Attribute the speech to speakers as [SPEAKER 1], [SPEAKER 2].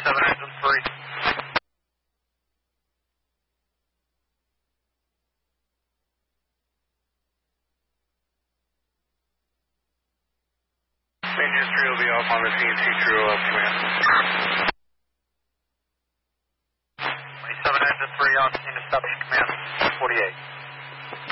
[SPEAKER 1] 7 engine 3. Engine 3 will be off on the CNC True up command. 27 engine 3 on scene establish command 48.